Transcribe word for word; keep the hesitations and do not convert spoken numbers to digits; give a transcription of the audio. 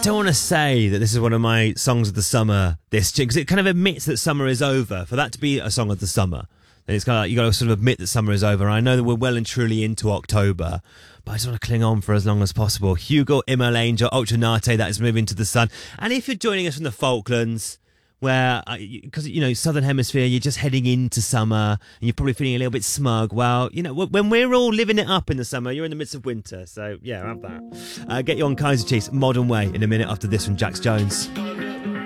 don't want to say that this is one of my songs of the summer this because it kind of admits that summer is over. For that to be a song of the summer, then it's kind of like you got to sort of admit that summer is over. I know that we're well and truly into October, but I just want to cling on for as long as possible. Hugo Immerlanger, Ultra Nate, that is moving to the sun. And if you're joining us from the Falklands, where, because, you know, Southern Hemisphere, you're just heading into summer and you're probably feeling a little bit smug. Well, you know, when we're all living it up in the summer, you're in the midst of winter. So, yeah, have that. Uh, get you on Kaiser Chiefs, Modern Way, in a minute after this from Jax Jones.